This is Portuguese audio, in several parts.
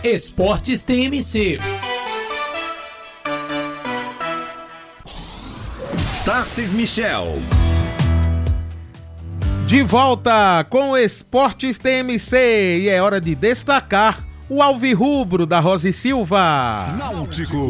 Esportes TMC. Tarcis Michel. De volta com o Esportes TMC e é hora de destacar o alvirrubro da Rosa e Silva. Náutico.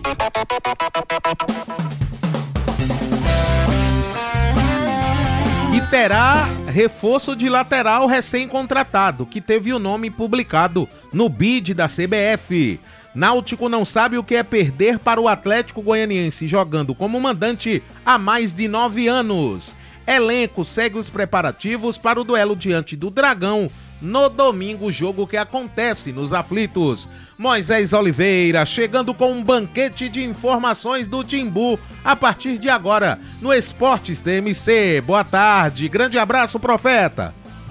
E terá reforço de lateral recém-contratado, que teve o nome publicado no bid da CBF. Náutico não sabe o que é perder para o Atlético Goianiense jogando como mandante há mais de 9 anos. Elenco segue os preparativos para o duelo diante do Dragão no domingo, jogo que acontece nos aflitos. Moisés Oliveira chegando com um banquete de informações do Timbu a partir de agora no Esportes TMC. Boa tarde, grande abraço, profeta.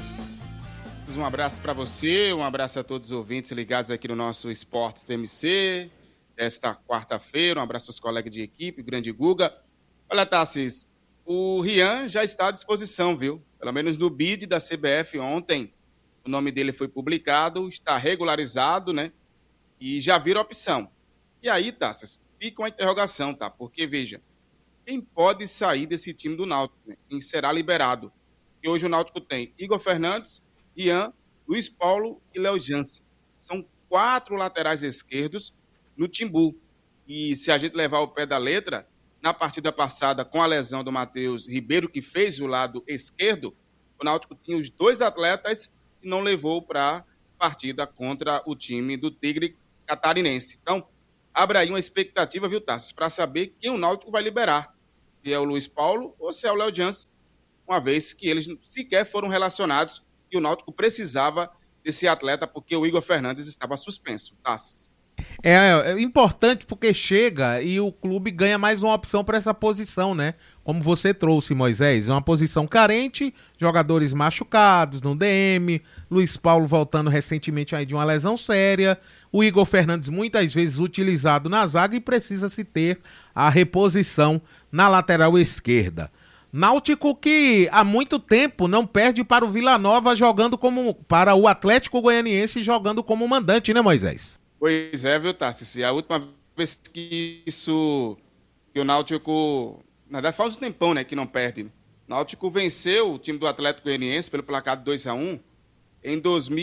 Um abraço para você, um abraço a todos os ouvintes ligados aqui no nosso Esportes TMC desta quarta-feira, um abraço aos colegas de equipe, o grande Guga. Olha, Tarcis, o Rian já está à disposição, viu? Pelo menos no bid da CBF ontem, o nome dele foi publicado, está regularizado, né? E já vira opção. E aí, Tarcis, fica uma interrogação, tá? Porque, veja, quem pode sair desse time do Náutico, né? Quem será liberado? E hoje o Náutico tem Igor Fernandes, Ian, Luiz Paulo e Léo Jansen. São 4 laterais esquerdos no Timbu. E se a gente levar o pé da letra, na partida passada, com a lesão do Matheus Ribeiro, que fez o lado esquerdo, o Náutico tinha os 2 atletas e não levou para a partida contra o time do Tigre Catarinense. Então, abre aí uma expectativa, viu, Tassos, para saber quem o Náutico vai liberar. Se é o Luiz Paulo ou se é o Léo Jansen, uma vez que eles sequer foram relacionados e o Náutico precisava desse atleta porque o Igor Fernandes estava suspenso. Tassos. É importante porque chega e o clube ganha mais uma opção para essa posição, né? Como você trouxe, Moisés, é uma posição carente, jogadores machucados no DM, Luiz Paulo voltando recentemente aí de uma lesão séria, o Igor Fernandes muitas vezes utilizado na zaga e precisa-se ter a reposição na lateral esquerda. Náutico que há muito tempo não perde para o Vila Nova jogando como para o Atlético Goianiense jogando como mandante, né, Moisés? Pois é, viu, Tarcísio? A última vez que o Náutico, na verdade faz um tempão, né, que não perde. O Náutico venceu o time do Atlético Goianiense pelo placar de 2-1 em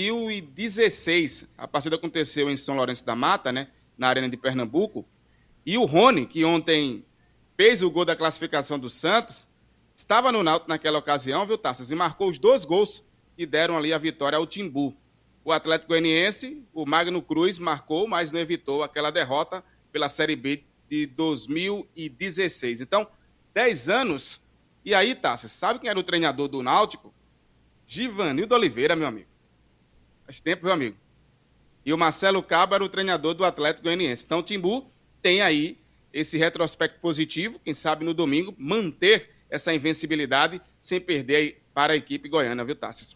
2016. A partida aconteceu em São Lourenço da Mata, né, na Arena de Pernambuco. E o Rony, que ontem fez o gol da classificação do Santos, estava no Náutico naquela ocasião, viu, Tarcísio? E marcou os 2 gols que deram ali a vitória ao Timbu. O Atlético Goianiense, o Magno Cruz, marcou, mas não evitou aquela derrota pela Série B de 2016. Então, 10 anos. E aí, Tassi, sabe quem era o treinador do Náutico? Givanildo Oliveira, meu amigo. Faz tempo, meu amigo. E o Marcelo Cabo era o treinador do Atlético Goianiense. Então, o Timbu tem aí esse retrospecto positivo, quem sabe no domingo, manter essa invencibilidade sem perder para a equipe goiana, viu, Tassi?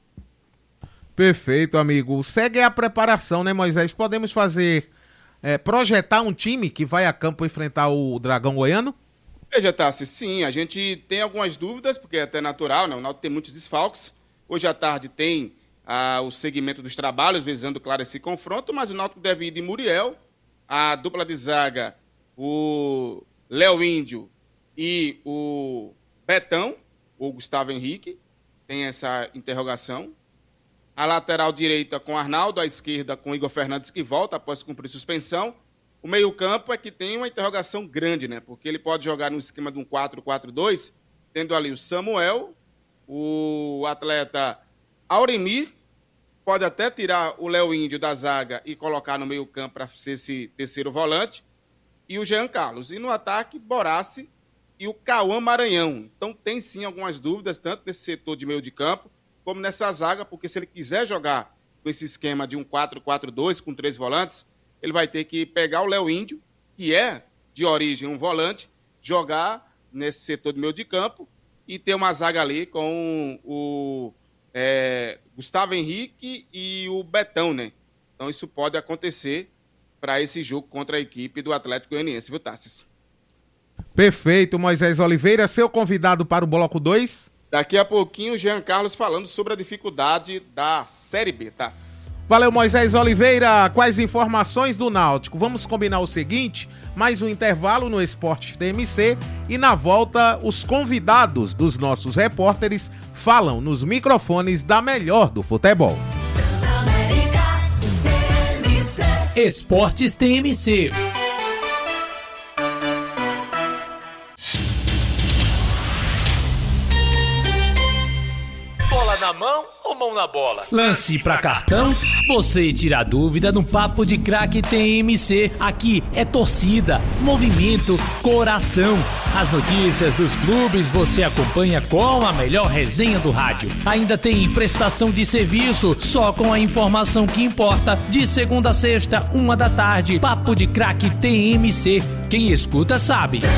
Perfeito, amigo. Segue a preparação, né, Moisés? Podemos projetar um time que vai a campo enfrentar o Dragão Goiano? Veja, Tassi, sim, a gente tem algumas dúvidas, porque é até natural, né? O Náutico tem muitos desfalques. Hoje à tarde tem o segmento dos trabalhos, visando, claro, esse confronto, mas o Náutico deve ir de Muriel, a dupla de zaga, o Léo Índio e o Betão, ou Gustavo Henrique, tem essa interrogação. A lateral direita com Arnaldo, a esquerda com Igor Fernandes, que volta após cumprir suspensão. O meio-campo é que tem uma interrogação grande, né? Porque ele pode jogar no esquema de um 4-4-2, tendo ali o Samuel, o atleta Auremir, pode até tirar o Léo Índio da zaga e colocar no meio-campo para ser esse terceiro volante, e o Jean Carlos. E no ataque, Borassi e o Cauã Maranhão. Então tem sim algumas dúvidas, tanto nesse setor de meio de campo, como nessa zaga, porque se ele quiser jogar com esse esquema de um 4-4-2, com 3 volantes, ele vai ter que pegar o Léo Índio, que é, de origem, um volante, jogar nesse setor de meio de campo e ter uma zaga ali com o Gustavo Henrique e o Betão, né? Então isso pode acontecer para esse jogo contra a equipe do Atlético Goianiense, viu, Tassis? Perfeito, Moisés Oliveira, seu convidado para o Bloco 2. Daqui a pouquinho, o Jean Carlos falando sobre a dificuldade da Série B, Tassis. Valeu, Moisés Oliveira. Quais informações do Náutico? Vamos combinar o seguinte, mais um intervalo no Esporte TMC e na volta os convidados dos nossos repórteres falam nos microfones da melhor do futebol. Esportes TMC. Bola na mão ou mão na bola? Lance pra cartão, você tira a dúvida no Papo de Craque TMC. Aqui é torcida, movimento, coração. As notícias dos clubes você acompanha com a melhor resenha do rádio. Ainda tem prestação de serviço, só com a informação que importa. De segunda a sexta, 1 da tarde, Papo de Craque TMC. Quem escuta sabe.